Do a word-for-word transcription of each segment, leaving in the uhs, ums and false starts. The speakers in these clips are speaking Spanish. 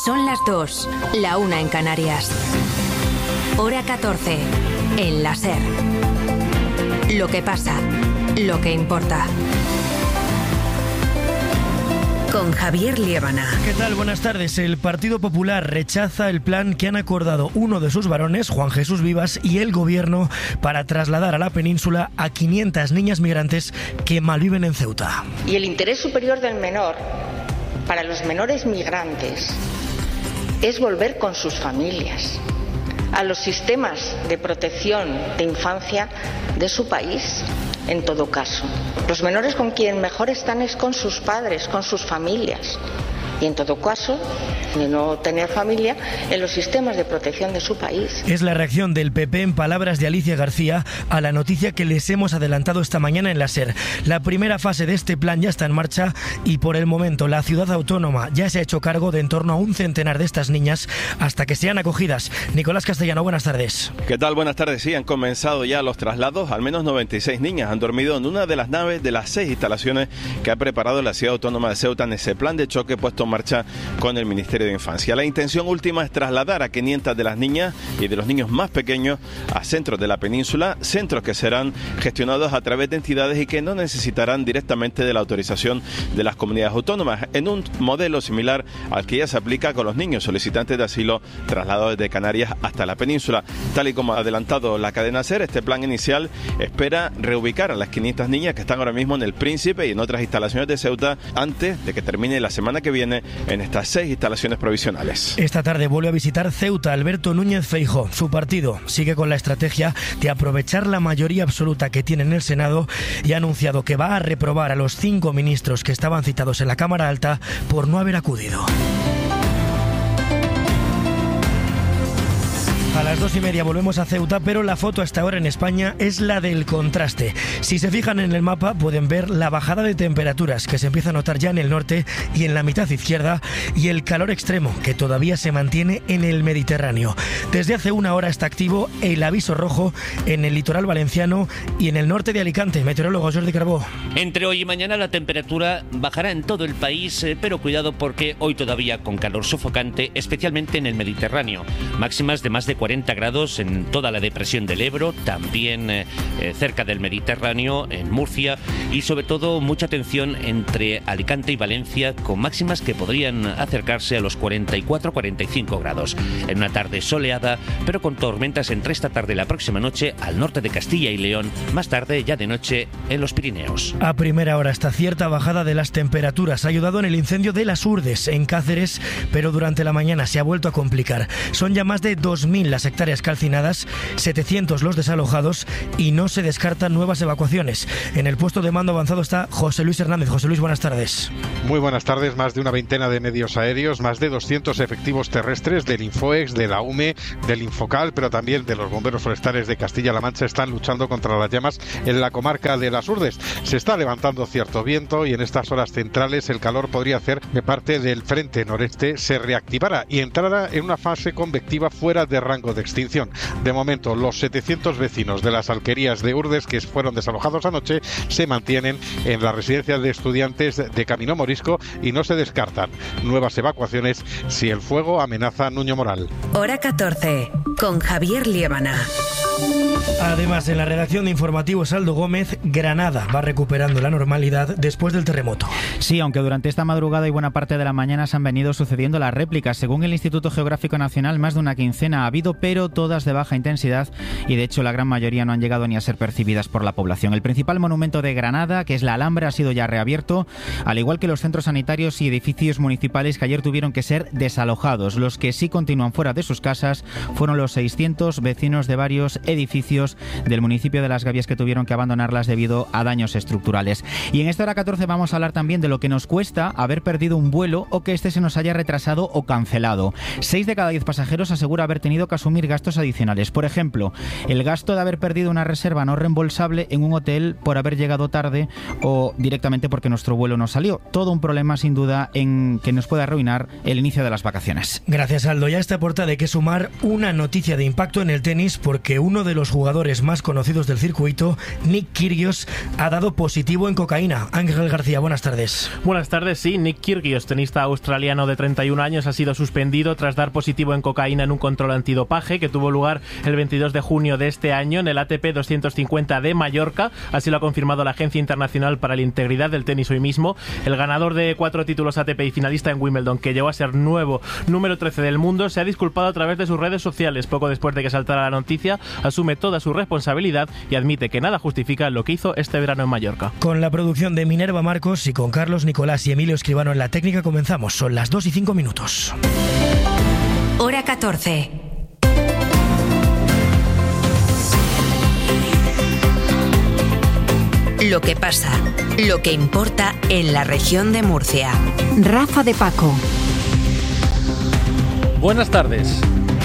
Son las dos, la una en Canarias. Hora catorce, en la SER. Lo que pasa, lo que importa. Con Javier Liébana. ¿Qué tal? Buenas tardes. El Partido Popular rechaza el plan que han acordado uno de sus varones, Juan Jesús Vivas, y el Gobierno para trasladar a la península a quinientas niñas migrantes que malviven en Ceuta. Y el interés superior del menor, para los menores migrantes, es volver con sus familias a los sistemas de protección de infancia de su país. En todo caso, los menores con quien mejor están es con sus padres, con sus familias. Y en todo caso, de no tener familia, en los sistemas de protección de su país. Es la reacción del P P, en palabras de Alicia García, a la noticia que les hemos adelantado esta mañana en la SER. La primera fase de este plan ya está en marcha y por el momento la ciudad autónoma ya se ha hecho cargo de en torno a un centenar de estas niñas hasta que sean acogidas. Nicolás Castellano, buenas tardes. ¿Qué tal? Buenas tardes. Sí, han comenzado ya los traslados. Al menos noventa y seis niñas han dormido en una de las naves de las seis instalaciones que ha preparado la ciudad autónoma de Ceuta en ese plan de choque puesto en marcha con el Ministerio de Infancia. La intención última es trasladar a quinientas de las niñas y de los niños más pequeños a centros de la península, centros que serán gestionados a través de entidades y que no necesitarán directamente de la autorización de las comunidades autónomas, en un modelo similar al que ya se aplica con los niños solicitantes de asilo trasladados desde Canarias hasta la península. Tal y como ha adelantado la cadena SER, este plan inicial espera reubicar a las quinientas niñas que están ahora mismo en el Príncipe y en otras instalaciones de Ceuta antes de que termine la semana que viene en estas seis instalaciones provisionales. Esta tarde vuelve a visitar Ceuta Alberto Núñez Feijóo. Su partido sigue con la estrategia de aprovechar la mayoría absoluta que tiene en el Senado y ha anunciado que va a reprobar a los cinco ministros que estaban citados en la Cámara Alta por no haber acudido. A las dos y media volvemos a Ceuta, pero la foto hasta ahora en España es la del contraste. Si se fijan en el mapa pueden ver la bajada de temperaturas que se empieza a notar ya en el norte y en la mitad izquierda y el calor extremo que todavía se mantiene en el Mediterráneo. Desde hace una hora está activo el aviso rojo en el litoral valenciano y en el norte de Alicante. Meteorólogo Jordi Carbó. Entre hoy y mañana la temperatura bajará en todo el país, pero cuidado porque hoy todavía con calor sofocante, especialmente en el Mediterráneo. Máximas de más de cuarenta grados en toda la depresión del Ebro, también eh, cerca del Mediterráneo, en Murcia, y sobre todo mucha atención entre Alicante y Valencia, con máximas que podrían acercarse a los cuarenta y cuatro a cuarenta y cinco grados. En una tarde soleada, pero con tormentas entre esta tarde y la próxima noche al norte de Castilla y León, más tarde ya de noche en los Pirineos. A primera hora esta cierta bajada de las temperaturas ha ayudado en el incendio de Las Urdes, en Cáceres, pero durante la mañana se ha vuelto a complicar. Son ya más de dos mil las hectáreas calcinadas, setecientos los desalojados y no se descartan nuevas evacuaciones. En el puesto de mando avanzado está José Luis Hernández. José Luis, buenas tardes. Muy buenas tardes. Más de una veintena de medios aéreos, más de doscientos efectivos terrestres del Infoex, de la U M E, del Infocal, pero también de los bomberos forestales de Castilla-La Mancha están luchando contra las llamas en la comarca de Las Urdes. Se está levantando cierto viento y en estas horas centrales el calor podría hacer que parte del frente noreste se reactivara y entrara en una fase convectiva fuera de rango de extinción. De momento, los setecientos vecinos de las alquerías de Urdes que fueron desalojados anoche se mantienen en las residencias de estudiantes de Camino Morisco y no se descartan nuevas evacuaciones si el fuego amenaza a Nuño Moral. Hora catorce, con Javier Liébana. Además, en la redacción de informativos Aldo Gómez, Granada va recuperando la normalidad después del terremoto. Sí, aunque durante esta madrugada y buena parte de la mañana se han venido sucediendo las réplicas. Según el Instituto Geográfico Nacional, más de una quincena ha habido, pero todas de baja intensidad y de hecho la gran mayoría no han llegado ni a ser percibidas por la población. El principal monumento de Granada, que es la Alhambra, ha sido ya reabierto, al igual que los centros sanitarios y edificios municipales que ayer tuvieron que ser desalojados. Los que sí continúan fuera de sus casas fueron los seiscientos vecinos de varios edificios del municipio de Las Gavias que tuvieron que abandonarlas debido a daños estructurales. Y en esta hora catorce vamos a hablar también de lo que nos cuesta haber perdido un vuelo o que este se nos haya retrasado o cancelado. Seis de cada diez pasajeros asegura haber tenido que asumir gastos adicionales. Por ejemplo, el gasto de haber perdido una reserva no reembolsable en un hotel por haber llegado tarde o directamente porque nuestro vuelo no salió. Todo un problema sin duda en que nos puede arruinar el inicio de las vacaciones. Gracias, Aldo. Ya a esta portada hay que sumar una noticia de impacto en el tenis porque uno de los jugadores jugadores más conocidos del circuito, Nick Kyrgios, ha dado positivo en cocaína. Ángel García, buenas tardes. Buenas tardes, sí. Nick Kyrgios, tenista australiano de treinta y un años, ha sido suspendido tras dar positivo en cocaína en un control antidopaje que tuvo lugar el veintidós de junio de este año en el A T P doscientos cincuenta de Mallorca. Así lo ha confirmado la Agencia Internacional para la Integridad del Tenis hoy mismo. El ganador de cuatro títulos A T P y finalista en Wimbledon, que llegó a ser nuevo número trece del mundo, se ha disculpado a través de sus redes sociales. Poco después de que saltara la noticia, asume toda su responsabilidad y admite que nada justifica lo que hizo este verano en Mallorca. Con la producción de Minerva Marcos y con Carlos Nicolás y Emilio Escribano en la técnica comenzamos. Son las dos y cinco minutos. Hora catorce. Lo que pasa, lo que importa en la región de Murcia. Rafa de Paco. Buenas tardes.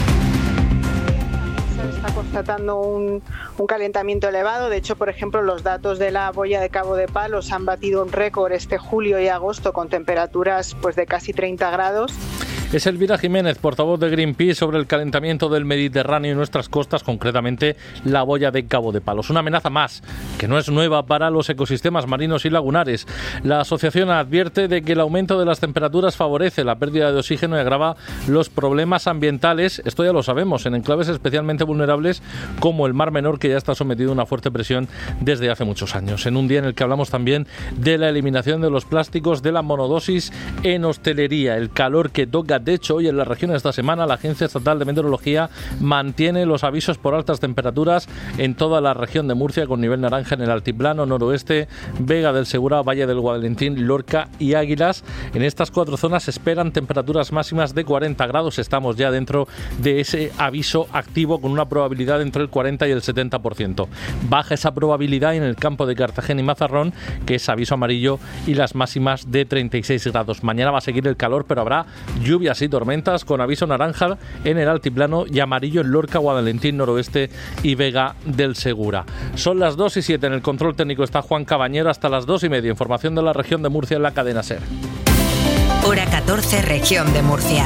Se está constatando un, un calentamiento elevado. De hecho, por ejemplo, los datos de la boya de Cabo de Palos han batido un récord este julio y agosto con temperaturas pues de casi treinta grados. Es Elvira Jiménez, portavoz de Greenpeace, sobre el calentamiento del Mediterráneo y nuestras costas, concretamente la boya de Cabo de Palos. Una amenaza más, que no es nueva para los ecosistemas marinos y lagunares. La asociación advierte de que el aumento de las temperaturas favorece la pérdida de oxígeno y agrava los problemas ambientales. Esto ya lo sabemos, en enclaves especialmente vulnerables como el Mar Menor, que ya está sometido a una fuerte presión desde hace muchos años. En un día en el que hablamos también de la eliminación de los plásticos, de la monodosis en hostelería, el calor que toca. De hecho, hoy en la región esta semana la Agencia Estatal de Meteorología mantiene los avisos por altas temperaturas en toda la región de Murcia, con nivel naranja en el altiplano, noroeste, Vega del Segura, Valle del Guadalentín, Lorca y Águilas. En estas cuatro zonas se esperan temperaturas máximas de cuarenta grados. Estamos ya dentro de ese aviso activo con una probabilidad entre el cuarenta y el setenta por ciento. Baja esa probabilidad en el campo de Cartagena y Mazarrón, que es aviso amarillo, y las máximas de treinta y seis grados. Mañana va a seguir el calor, pero habrá lluvia y tormentas con aviso naranja en el altiplano y amarillo en Lorca, Guadalentín, noroeste y Vega del Segura. Son las dos y siete. En el control técnico está Juan Cabañero. Hasta las dos y media. Información de la región de Murcia en la cadena SER. Hora catorce, región de Murcia.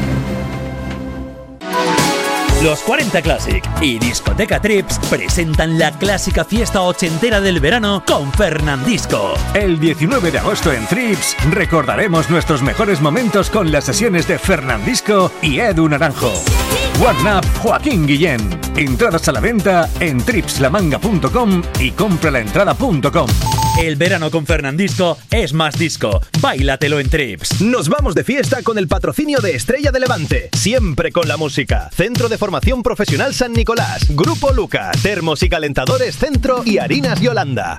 Los cuarenta Classic y Discoteca Trips presentan la clásica fiesta ochentera del verano con Fernandisco. El diecinueve de agosto en Trips recordaremos nuestros mejores momentos con las sesiones de Fernandisco y Edu Naranjo. One Up Joaquín Guillén. Entradas a la venta en tripslamanga punto com y compralaentrada punto com. El verano con Fernandisco es más disco. Báilatelo en Trips. Nos vamos de fiesta con el patrocinio de Estrella de Levante. Siempre con la música. Centro de Formación Profesional San Nicolás. Grupo Luca. Termos y calentadores Centro y Harinas Yolanda.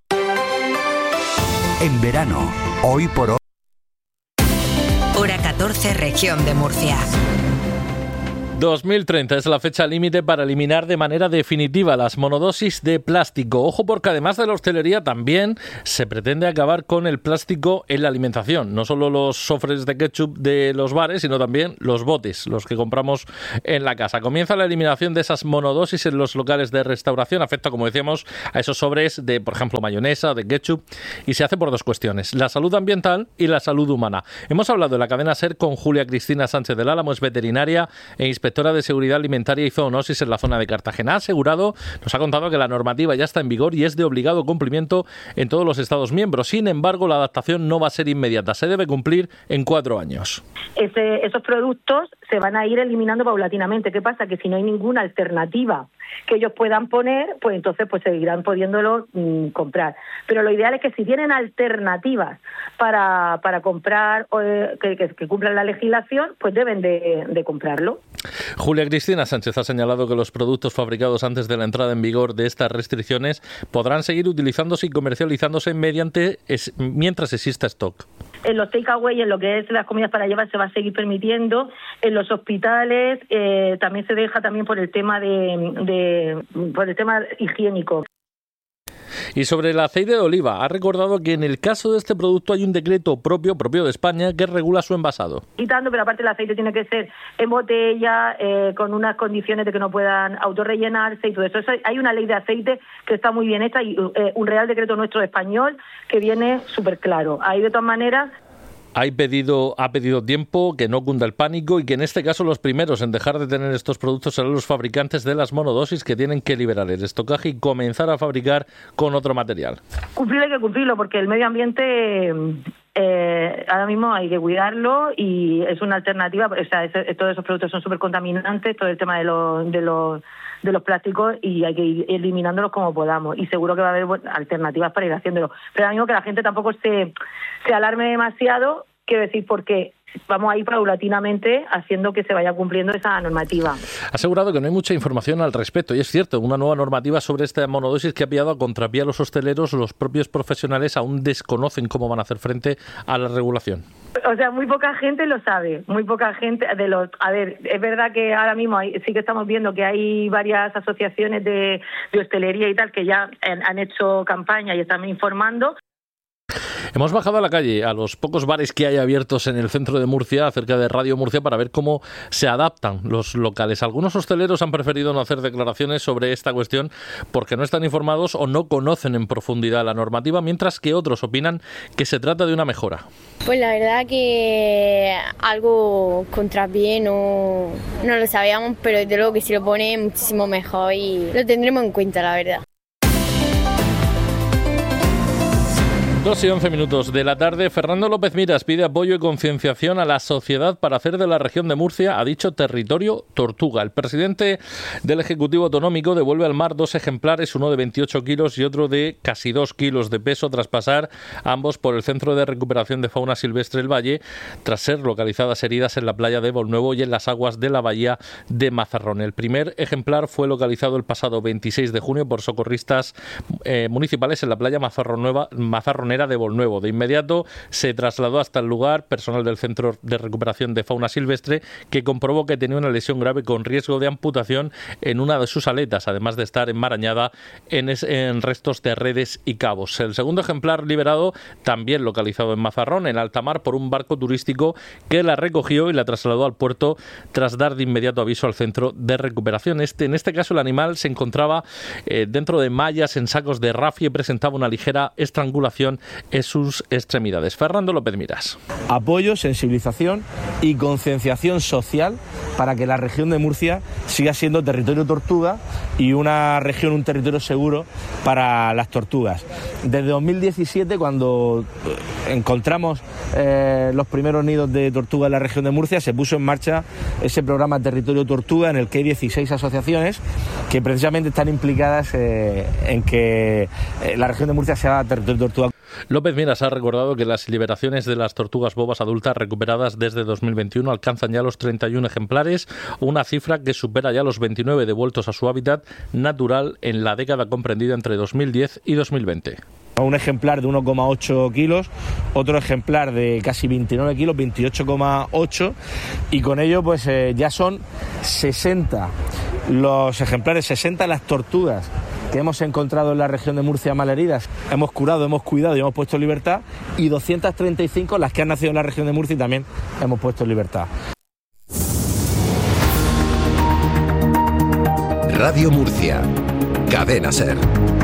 En verano, hoy por hoy. Hora catorce, región de Murcia. dos mil treinta es la fecha límite para eliminar de manera definitiva las monodosis de plástico. Ojo, porque además de la hostelería también se pretende acabar con el plástico en la alimentación. No solo los sofres de ketchup de los bares, sino también los botes, los que compramos en la casa. Comienza la eliminación de esas monodosis en los locales de restauración. Afecta, como decíamos, a esos sobres de, por ejemplo, mayonesa, de ketchup, y se hace por dos cuestiones: la salud ambiental y la salud humana. Hemos hablado en la cadena SER con Julia Cristina Sánchez del Álamo, es veterinaria e inspectora de Seguridad Alimentaria y Zoonosis en la zona de Cartagena. Ha asegurado, nos ha contado que la normativa ya está en vigor y es de obligado cumplimiento en todos los Estados miembros. Sin embargo, la adaptación no va a ser inmediata. Se debe cumplir en cuatro años. Ese, esos productos se van a ir eliminando paulatinamente. ¿Qué pasa? Que si no hay ninguna alternativa que ellos puedan poner, pues entonces pues seguirán pudiéndolo mmm, comprar. Pero lo ideal es que si tienen alternativas para, para comprar, eh, que, que, que cumplan la legislación, pues deben de, de comprarlo. Julia Cristina Sánchez ha señalado que los productos fabricados antes de la entrada en vigor de estas restricciones podrán seguir utilizándose y comercializándose mediante es, mientras exista stock. En los takeaway, en lo que es las comidas para llevar, se va a seguir permitiendo. En los hospitales eh, también se deja también por el tema de, de por el tema higiénico. Y sobre el aceite de oliva, ha recordado que en el caso de este producto hay un decreto propio, propio de España, que regula su envasado. Quitando, pero aparte el aceite tiene que ser en botella, eh, con unas condiciones de que no puedan autorrellenarse y todo eso. eso. Hay una ley de aceite que está muy bien hecha y eh, un real decreto nuestro español que viene súper claro. Ahí, de todas maneras, hay pedido, ha pedido tiempo, que no cunda el pánico y que en este caso los primeros en dejar de tener estos productos serán los fabricantes de las monodosis, que tienen que liberar el estocaje y comenzar a fabricar con otro material. Cumplir hay que cumplirlo porque el medio ambiente eh, ahora mismo hay que cuidarlo y es una alternativa. O sea, es, todos esos productos son súper contaminantes, todo el tema de los, de los de los plásticos, y hay que ir eliminándolos como podamos, y seguro que va a haber bueno, alternativas para ir haciéndolo. Pero ahora mismo que la gente tampoco se, se alarme demasiado, quiero decir, porque vamos a ir paulatinamente haciendo que se vaya cumpliendo esa normativa. Ha asegurado que no hay mucha información al respecto, y es cierto, una nueva normativa sobre esta monodosis que ha pillado a contrapié a los hosteleros. Los propios profesionales aún desconocen cómo van a hacer frente a la regulación. O sea, muy poca gente lo sabe, muy poca gente de los... A ver, es verdad que ahora mismo hay, sí que estamos viendo que hay varias asociaciones de, de hostelería y tal que ya han, han hecho campaña y están informando. Hemos bajado a la calle, a los pocos bares que hay abiertos en el centro de Murcia, cerca de Radio Murcia, para ver cómo se adaptan los locales. Algunos hosteleros han preferido no hacer declaraciones sobre esta cuestión porque no están informados o no conocen en profundidad la normativa, mientras que otros opinan que se trata de una mejora. Pues la verdad que algo contrapié no, no lo sabíamos, pero desde luego que si lo pone muchísimo mejor y lo tendremos en cuenta, la verdad. dos y once minutos de la tarde. Fernando López Miras pide apoyo y concienciación a la sociedad para hacer de la región de Murcia, ha dicho, territorio tortuga. El presidente del Ejecutivo Autonómico devuelve al mar dos ejemplares, uno de veintiocho kilos y otro de casi dos kilos de peso, tras pasar ambos por el Centro de Recuperación de Fauna Silvestre El Valle, tras ser localizadas heridas en la playa de Volnuevo y en las aguas de la bahía de Mazarrón. El primer ejemplar fue localizado el pasado veintiséis de junio por socorristas eh, municipales en la playa Mazarronera, Mazarronera de Volnuevo. De inmediato se trasladó hasta el lugar personal del Centro de Recuperación de Fauna Silvestre, que comprobó que tenía una lesión grave con riesgo de amputación en una de sus aletas, además de estar enmarañada en, es, en restos de redes y cabos. El segundo ejemplar liberado, también localizado en Mazarrón, en alta mar, por un barco turístico que la recogió y la trasladó al puerto tras dar de inmediato aviso al Centro de Recuperación. Este, en este caso el animal se encontraba eh, dentro de mallas en sacos de rafia y presentaba una ligera estrangulación en sus extremidades. Fernando López Miras. Apoyo, sensibilización y concienciación social para que la región de Murcia siga siendo territorio tortuga y una región, un territorio seguro para las tortugas. Desde dos mil diecisiete, cuando encontramos eh, los primeros nidos de tortuga en la región de Murcia, se puso en marcha ese programa Territorio Tortuga, en el que hay dieciséis asociaciones que precisamente están implicadas eh, en que eh, la región de Murcia sea territorio tortuga. López Miras ha recordado que las liberaciones de las tortugas bobas adultas recuperadas desde dos mil veintiuno alcanzan ya los treinta y uno ejemplares, una cifra que supera ya los veintinueve devueltos a su hábitat natural en la década comprendida entre dos mil diez y dos mil veinte. Un ejemplar de uno coma ocho kilos, otro ejemplar de casi veintinueve kilos, veintiocho coma ocho, y con ello pues eh, ya son sesenta los ejemplares, sesenta las tortugas que hemos encontrado en la región de Murcia malheridas. Hemos curado, hemos cuidado y hemos puesto en libertad, y doscientas treinta y cinco las que han nacido en la región de Murcia y también hemos puesto en libertad. Radio Murcia, Cadena SER.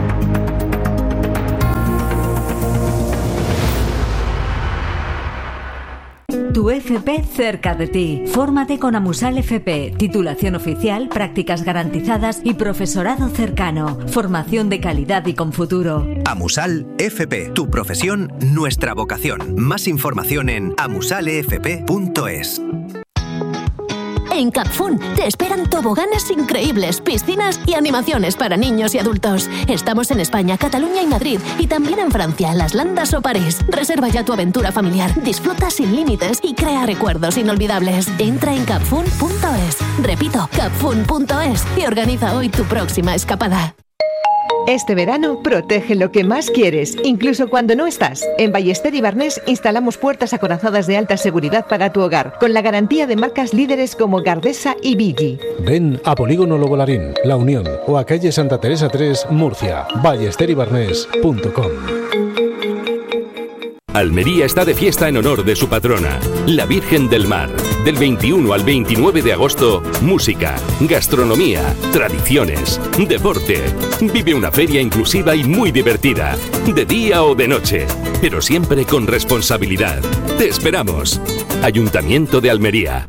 Tu F P cerca de ti. Fórmate con Amusal F P. Titulación oficial, prácticas garantizadas y profesorado cercano. Formación de calidad y con futuro. Amusal F P. Tu profesión, nuestra vocación. Más información en amusalefp punto es. En Capfun te esperan toboganes increíbles, piscinas y animaciones para niños y adultos. Estamos en España, Cataluña y Madrid, y también en Francia, Las Landas o París. Reserva ya tu aventura familiar, disfruta sin límites y crea recuerdos inolvidables. Entra en capfun punto es. Repito, capfun punto es, y organiza hoy tu próxima escapada. Este verano protege lo que más quieres, incluso cuando no estás. En Ballester y Barnés instalamos puertas acorazadas de alta seguridad para tu hogar, con la garantía de marcas líderes como Gardesa y Vigi. Ven a Polígono Lobolarín, La Unión, o a calle Santa Teresa tres, Murcia. ballester y barnés punto com. Almería está de fiesta en honor de su patrona, la Virgen del Mar. Del veintiuno al veintinueve de agosto, música, gastronomía, tradiciones, deporte. Vive una feria inclusiva y muy divertida, de día o de noche, pero siempre con responsabilidad. Te esperamos. Ayuntamiento de Almería.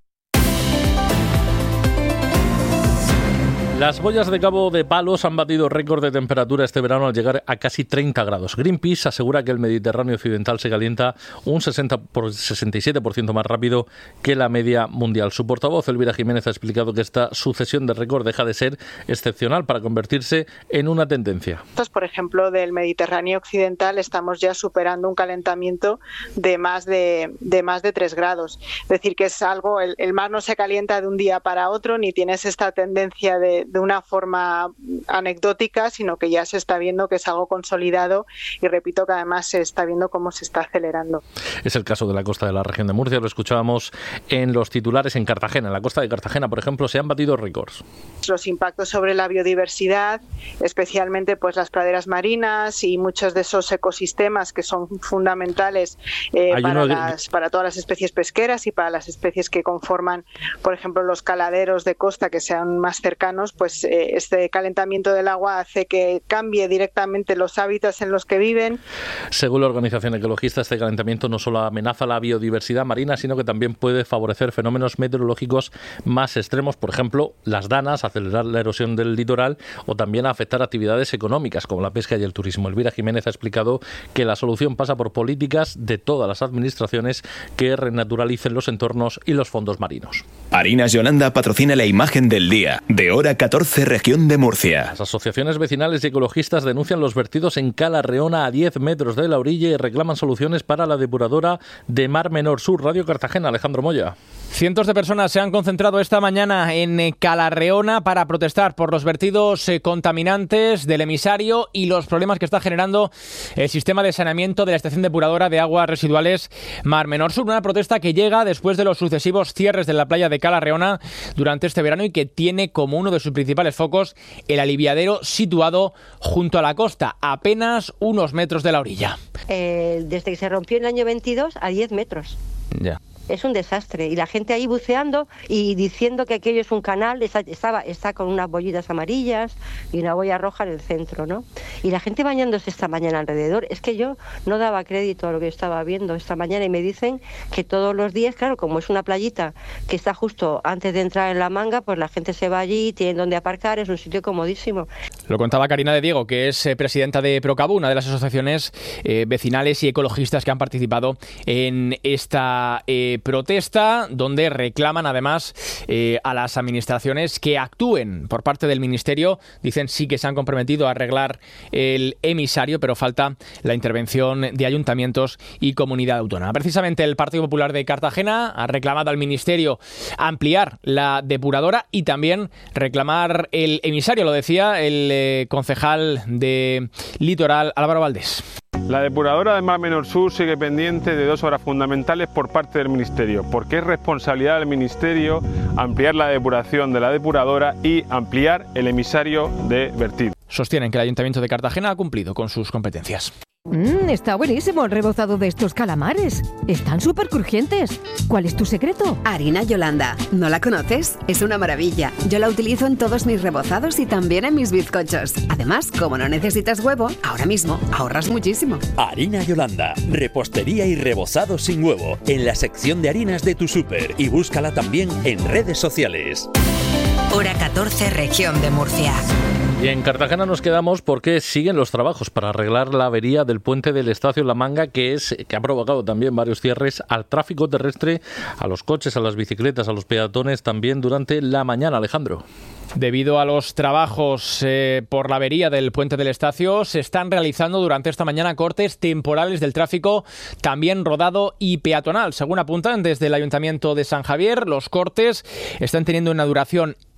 Las boyas de Cabo de Palos han batido récord de temperatura este verano al llegar a casi treinta grados. Greenpeace asegura que el Mediterráneo occidental se calienta un sesenta por, sesenta y siete por ciento más rápido que la media mundial. Su portavoz, Elvira Jiménez, ha explicado que esta sucesión de récord deja de ser excepcional para convertirse en una tendencia. Por ejemplo, del Mediterráneo occidental estamos ya superando un calentamiento de más de, de más de tres grados. Es decir, que es algo, el, el mar no se calienta de un día para otro, ni tienes esta tendencia de de una forma anecdótica, sino que ya se está viendo que es algo consolidado y repito que además se está viendo cómo se está acelerando. Es el caso de la costa de la región de Murcia, lo escuchábamos en los titulares en Cartagena. En la costa de Cartagena, por ejemplo, se han batido récords. Los impactos sobre la biodiversidad, especialmente pues las praderas marinas y muchos de esos ecosistemas que son fundamentales eh, para, uno... las, para todas las especies pesqueras y para las especies que conforman, por ejemplo, los caladeros de costa que sean más cercanos, pues eh, este calentamiento del agua hace que cambie directamente los hábitats en los que viven. Según la organización ecologista, este calentamiento no solo amenaza la biodiversidad marina, sino que también puede favorecer fenómenos meteorológicos más extremos, por ejemplo, las danas, acelerar la erosión del litoral o también afectar actividades económicas como la pesca y el turismo. Elvira Jiménez ha explicado que la solución pasa por políticas de todas las administraciones que renaturalicen los entornos y los fondos marinos. Harinas Yolanda patrocina la imagen del día de Hora catorce, región de Murcia. Las asociaciones vecinales y ecologistas denuncian los vertidos en Cala Reona a diez metros de la orilla y reclaman soluciones para la depuradora de Mar Menor Sur. Radio Cartagena, Alejandro Moya. Cientos de personas se han concentrado esta mañana en Cala Reona para protestar por los vertidos contaminantes del emisario y los problemas que está generando el sistema de saneamiento de la estación depuradora de aguas residuales Mar Menor Sur. Una protesta que llega después de los sucesivos cierres de la playa de Cala Reona durante este verano y que tiene como uno de sus principales focos el aliviadero situado junto a la costa, apenas unos metros de la orilla. Eh, desde que se rompió en el año veintidós a diez metros. Ya. Es un desastre. Y la gente ahí buceando y diciendo que aquello es un canal, está, estaba, está con unas bollitas amarillas y una boya roja en el centro, ¿no? Y la gente bañándose esta mañana alrededor. Es que yo no daba crédito a lo que estaba viendo esta mañana y me dicen que todos los días, claro, como es una playita que está justo antes de entrar en la Manga, pues la gente se va allí, tienen donde aparcar, es un sitio comodísimo. Lo contaba Karina de Diego, que es eh, presidenta de Procabo, una de las asociaciones eh, vecinales y ecologistas que han participado en esta eh, protesta, donde reclaman además eh, a las administraciones que actúen por parte del Ministerio. Dicen sí que se han comprometido a arreglar el emisario, pero falta la intervención de ayuntamientos y comunidad autónoma. Precisamente el Partido Popular de Cartagena ha reclamado al Ministerio ampliar la depuradora y también reclamar el emisario, lo decía el eh, concejal de Litoral, Álvaro Valdés. La depuradora de Mar Menor Sur sigue pendiente de dos obras fundamentales por parte del Ministerio, porque es responsabilidad del Ministerio ampliar la depuración de la depuradora y ampliar el emisario de vertido. Sostienen que el Ayuntamiento de Cartagena ha cumplido con sus competencias. Mmm, está buenísimo el rebozado de estos calamares. Están súper crujientes. ¿Cuál es tu secreto? Harina Yolanda. ¿No la conoces? Es una maravilla. Yo la utilizo en todos mis rebozados y también en mis bizcochos. Además, como no necesitas huevo, ahora mismo ahorras muchísimo. Harina Yolanda. Repostería y rebozado sin huevo. En la sección de harinas de tu súper. Y búscala también en redes sociales. Hora catorce, región de Murcia. Y en Cartagena nos quedamos porque siguen los trabajos para arreglar la avería del puente del Estacio La Manga, que es que ha provocado también varios cierres al tráfico terrestre, a los coches, a las bicicletas, a los peatones también durante la mañana. Alejandro. Debido a los trabajos eh, por la avería del puente del Estacio, se están realizando durante esta mañana cortes temporales del tráfico, también rodado y peatonal. Según apuntan desde el Ayuntamiento de San Javier, los cortes están teniendo una duración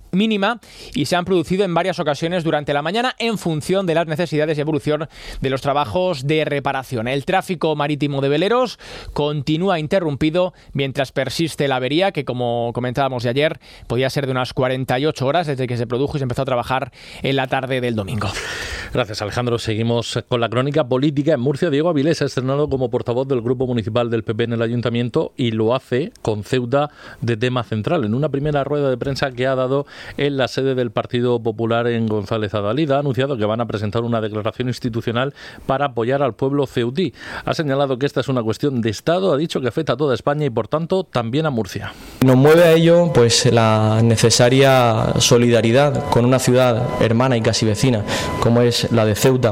mínima y se han producido en varias ocasiones durante la mañana en función de las necesidades y evolución de los trabajos de reparación. El tráfico marítimo de veleros continúa interrumpido mientras persiste la avería, que como comentábamos de ayer podía ser de unas cuarenta y ocho horas desde que se produjo y se empezó a trabajar en la tarde del domingo. Gracias, Alejandro. Seguimos con la crónica política. En Murcia, Diego Avilés ha estrenado como portavoz del Grupo Municipal del P P en el Ayuntamiento y lo hace con Ceuta de tema central. En una primera rueda de prensa que ha dado en la sede del Partido Popular en González Adalid, ha anunciado que van a presentar una declaración institucional para apoyar al pueblo ceutí. Ha señalado que esta es una cuestión de Estado, ha dicho que afecta a toda España y por tanto también a Murcia. Nos mueve a ello pues la necesaria solidaridad con una ciudad hermana y casi vecina como es la de Ceuta.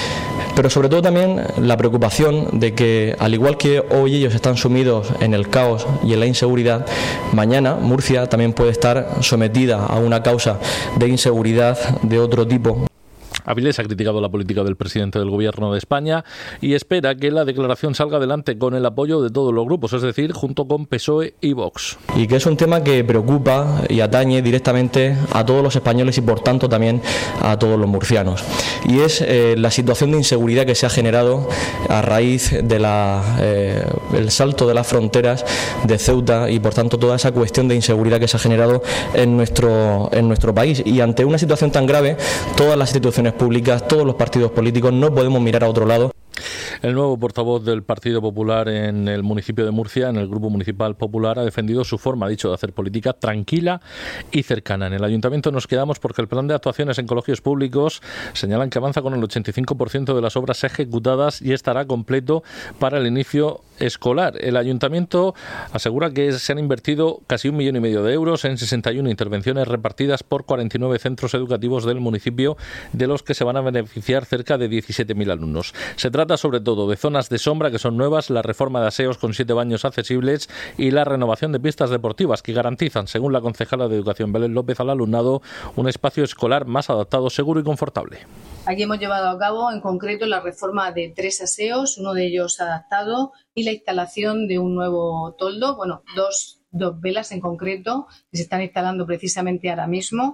Pero sobre todo también la preocupación de que, al igual que hoy ellos están sumidos en el caos y en la inseguridad, mañana Murcia también puede estar sometida a una causa de inseguridad de otro tipo. Avilés ha criticado la política del presidente del Gobierno de España y espera que la declaración salga adelante con el apoyo de todos los grupos, es decir, junto con P S O E y Vox. Y que es un tema que preocupa y atañe directamente a todos los españoles y por tanto también a todos los murcianos. Y es eh, la situación de inseguridad que se ha generado a raíz del eh, salto de las fronteras de Ceuta y por tanto toda esa cuestión de inseguridad que se ha generado en nuestro, en nuestro país. Y ante una situación tan grave, todas las instituciones públicas, todos los partidos políticos no podemos mirar a otro lado. El nuevo portavoz del Partido Popular en el municipio de Murcia, en el Grupo Municipal Popular, ha defendido su forma, ha dicho, de hacer política tranquila y cercana. En el Ayuntamiento nos quedamos porque el plan de actuaciones en colegios públicos señalan que avanza con el ochenta y cinco por ciento de las obras ejecutadas y estará completo para el inicio escolar. El Ayuntamiento asegura que se han invertido casi un millón y medio de euros en sesenta y una intervenciones repartidas por cuarenta y nueve centros educativos del municipio, de los que se van a beneficiar cerca de diecisiete mil alumnos. Se trata sobre todo de zonas de sombra que son nuevas, la reforma de aseos con siete baños accesibles y la renovación de pistas deportivas que garantizan, según la concejala de Educación Belén López, al alumnado un espacio escolar más adaptado, seguro y confortable. Aquí hemos llevado a cabo en concreto la reforma de tres aseos, uno de ellos adaptado, y la instalación de un nuevo toldo, bueno, dos, dos velas en concreto que se están instalando precisamente ahora mismo,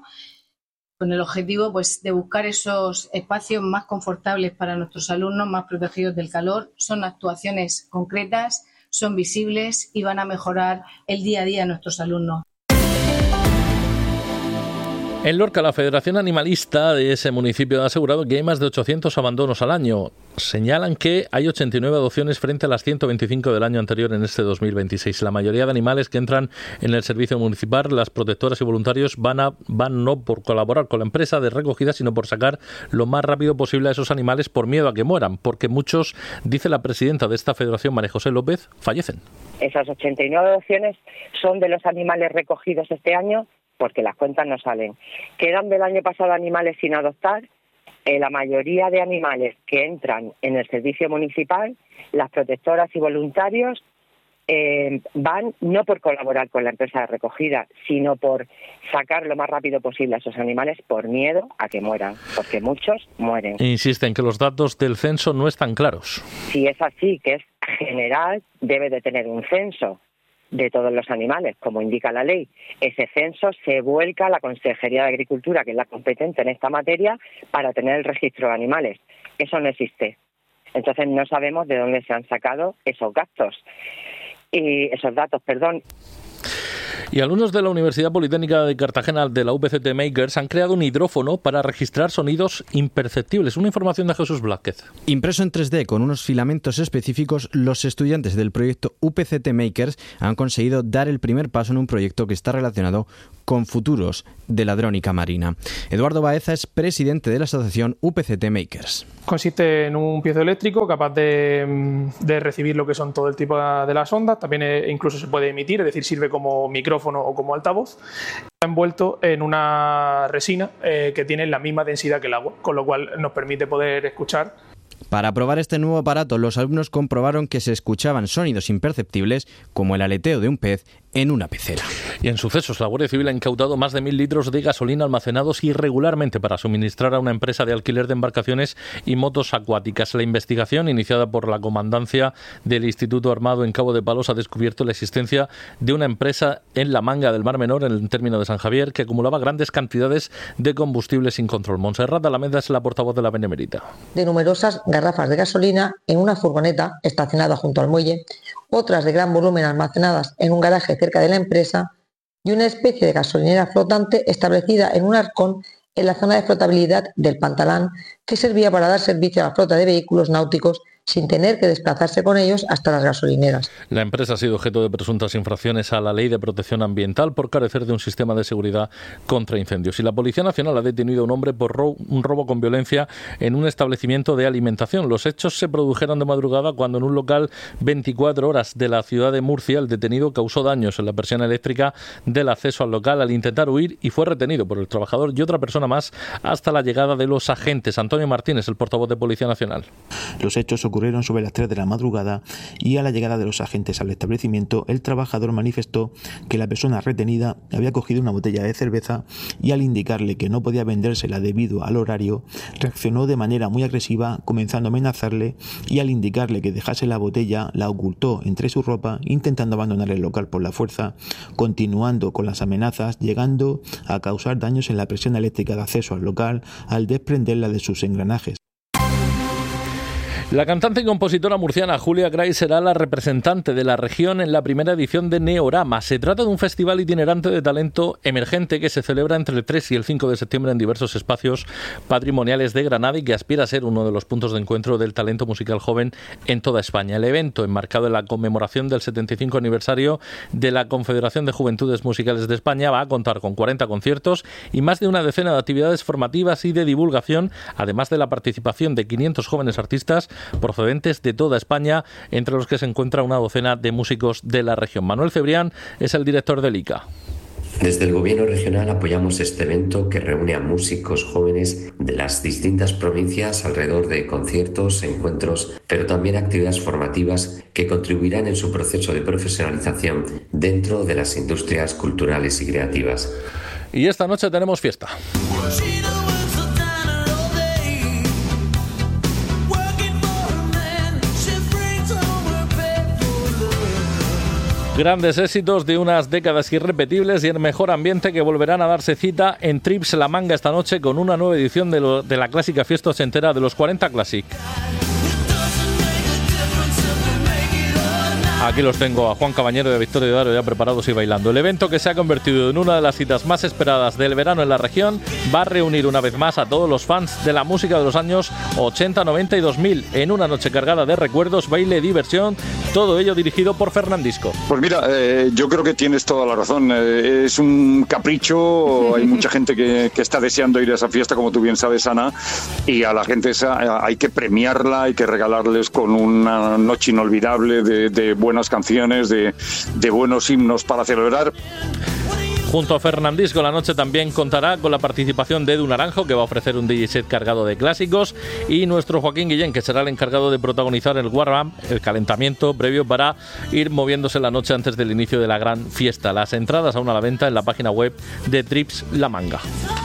con el objetivo pues de buscar esos espacios más confortables para nuestros alumnos, más protegidos del calor. Son actuaciones concretas, son visibles y van a mejorar el día a día de nuestros alumnos. En Lorca, la Federación Animalista de ese municipio ha asegurado que hay más de ochocientos abandonos al año. Señalan que hay ochenta y nueve adopciones frente a las ciento veinticinco del año anterior en este dos mil veintiséis. La mayoría de animales que entran en el servicio municipal, las protectoras y voluntarios van, a, van no por colaborar con la empresa de recogida, sino por sacar lo más rápido posible a esos animales por miedo a que mueran, porque muchos, dice la presidenta de esta federación, María José López, fallecen. Esas ochenta y nueve adopciones son de los animales recogidos este año, porque las cuentas no salen. Quedan del año pasado animales sin adoptar. Eh, la mayoría de animales que entran en el servicio municipal, las protectoras y voluntarios, eh, van no por colaborar con la empresa de recogida, sino por sacar lo más rápido posible a esos animales por miedo a que mueran, porque muchos mueren. Insisten que los datos del censo no están claros. Si es así, que es general, debe de tener un censo de todos los animales, como indica la ley. Ese censo se vuelca a la Consejería de Agricultura, que es la competente en esta materia, para tener el registro de animales. Eso no existe. Entonces no sabemos de dónde se han sacado esos gastos y esos datos, perdón. Y alumnos de la Universidad Politécnica de Cartagena de la U P C T Makers han creado un hidrófono para registrar sonidos imperceptibles. Una información de Jesús Blázquez. Impreso en tres D con unos filamentos específicos, los estudiantes del proyecto U P C T Makers han conseguido dar el primer paso en un proyecto que está relacionado con futuros de la drónica marina. Eduardo Baeza es presidente de la asociación U P C T Makers. Consiste en un piezoeléctrico capaz de, de recibir lo que son todo el tipo de las ondas, también incluso se puede emitir, es decir, sirve como micrófono o como altavoz. Está envuelto en una resina eh, que tiene la misma densidad que el agua, con lo cual nos permite poder escuchar. Para probar este nuevo aparato, los alumnos comprobaron que se escuchaban sonidos imperceptibles, como el aleteo de un pez, en una pecera. Y en sucesos, la Guardia Civil ha incautado más de mil litros de gasolina almacenados irregularmente para suministrar a una empresa de alquiler de embarcaciones y motos acuáticas. La investigación, iniciada por la comandancia del Instituto Armado en Cabo de Palos, ha descubierto la existencia de una empresa en la Manga del Mar Menor, en el término de San Javier, que acumulaba grandes cantidades de combustible sin control. Montserrat Alameda es la portavoz de la Benemérita. De numerosas garrafas de gasolina en una furgoneta estacionada junto al muelle, otras de gran volumen almacenadas en un garaje cerca de la empresa y una especie de gasolinera flotante establecida en un arcón en la zona de flotabilidad del Pantalán, que servía para dar servicio a la flota de vehículos náuticos sin tener que desplazarse con ellos hasta las gasolineras. La empresa ha sido objeto de presuntas infracciones a la Ley de Protección Ambiental por carecer de un sistema de seguridad contra incendios. Y la Policía Nacional ha detenido a un hombre por ro- un robo con violencia en un establecimiento de alimentación. Los hechos se produjeron de madrugada cuando en un local veinticuatro horas de la ciudad de Murcia el detenido causó daños en la persiana eléctrica del acceso al local al intentar huir y fue retenido por el trabajador y otra persona más hasta la llegada de los agentes. Antonio Martínez, el portavoz de Policía Nacional. Los hechos ocurrieron sobre las tres de la madrugada y a la llegada de los agentes al establecimiento, el trabajador manifestó que la persona retenida había cogido una botella de cerveza y al indicarle que no podía vendérsela debido al horario, reaccionó de manera muy agresiva, comenzando a amenazarle, y al indicarle que dejase la botella, la ocultó entre su ropa, intentando abandonar el local por la fuerza, continuando con las amenazas, llegando a causar daños en la presión eléctrica de acceso al local al desprenderla de sus engranajes. La cantante y compositora murciana Julia Gray será la representante de la región en la primera edición de Neorama. Se trata de un festival itinerante de talento emergente que se celebra entre el tres y el cinco de septiembre en diversos espacios patrimoniales de Granada y que aspira a ser uno de los puntos de encuentro del talento musical joven en toda España. El evento, enmarcado en la conmemoración del setenta y cinco aniversario de la Confederación de Juventudes Musicales de España, va a contar con cuarenta conciertos y más de una decena de actividades formativas y de divulgación, además de la participación de quinientos jóvenes artistas procedentes de toda España, entre los que se encuentra una docena de músicos de la región. Manuel Cebrián es el director del I C A. Desde el Gobierno regional apoyamos este evento que reúne a músicos jóvenes de las distintas provincias alrededor de conciertos, encuentros, pero también actividades formativas que contribuirán en su proceso de profesionalización dentro de las industrias culturales y creativas. Y esta noche tenemos fiesta. Grandes éxitos de unas décadas irrepetibles y el mejor ambiente que volverán a darse cita en Trips La Manga esta noche con una nueva edición de, lo, de la clásica fiesta ochentera de los cuarenta Classic. Aquí los tengo a Juan Cabañero y a Victoria Daro ya preparados y bailando. El evento, que se ha convertido en una de las citas más esperadas del verano en la región, va a reunir una vez más a todos los fans de la música de los años ochenta, noventa y dos mil en una noche cargada de recuerdos, baile y diversión, todo ello dirigido por Fernandisco. Pues mira, eh, yo creo que tienes toda la razón. Eh, es un capricho, hay mucha gente que, que está deseando ir a esa fiesta, como tú bien sabes, Ana, y a la gente esa hay que premiarla, hay que regalarles con una noche inolvidable de, de buenas canciones, de, de buenos himnos para celebrar. Junto a Fernandisco, la noche también contará con la participación de Edu Naranjo, que va a ofrecer un D J set cargado de clásicos, y nuestro Joaquín Guillén, que será el encargado de protagonizar el warm-up, el calentamiento previo para ir moviéndose la noche antes del inicio de la gran fiesta. Las entradas aún a la venta en la página web de Trips La Manga.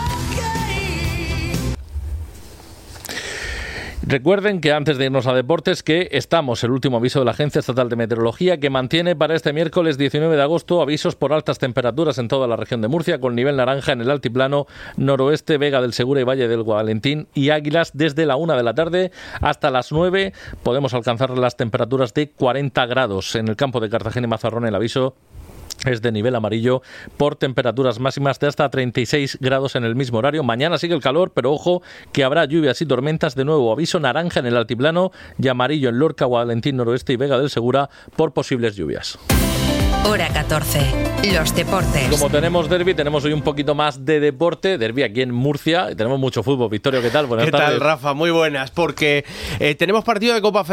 Recuerden que antes de irnos a deportes que estamos, el último aviso de la Agencia Estatal de Meteorología, que mantiene para este miércoles diecinueve de agosto avisos por altas temperaturas en toda la región de Murcia, con nivel naranja en el altiplano noroeste, Vega del Segura y Valle del Guadalentín y Águilas. Desde la una de la tarde hasta las nueve podemos alcanzar las temperaturas de cuarenta grados. En el campo de Cartagena y Mazarrón el aviso es de nivel amarillo por temperaturas máximas de hasta treinta y seis grados en el mismo horario. Mañana sigue el calor, pero ojo que habrá lluvias y tormentas. De nuevo, aviso naranja en el altiplano y amarillo en Lorca, Guadalentín, Noroeste y Vega del Segura por posibles lluvias. Hora catorce. Los deportes. Como tenemos derbi, tenemos hoy un poquito más de deporte. Derbi aquí en Murcia y tenemos mucho fútbol. Victorio, ¿qué tal? Buenas ¿Qué tardes. tal, Rafa? Muy buenas, porque eh, tenemos partido de Copa